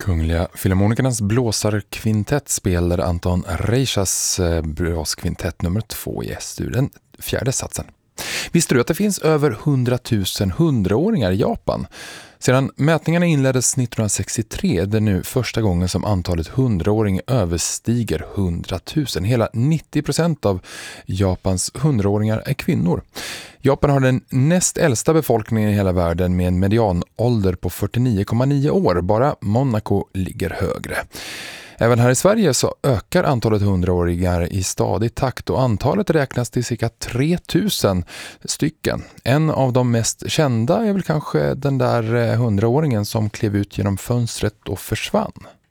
Kungliga Filharmonikernas blåsarkvintett spelar Anton Reichas blåskvintett nummer 2 i S-dur, den fjärde satsen. Visste du att det finns över 100 000 100-åringar i Japan? Sedan mätningarna inleddes 1963 är det nu första gången som antalet 100-åringar överstiger 100 000. Hela 90% av Japans 100-åringar är kvinnor. Japan har den näst äldsta befolkningen i hela världen med en medianålder på 49,9 år. Bara Monaco ligger högre. Även här i Sverige så ökar antalet 100-åringar i stadig takt och antalet räknas till cirka 3000 stycken. En av de mest kända är väl kanske den där 100-åringen som klev ut genom fönstret och försvann.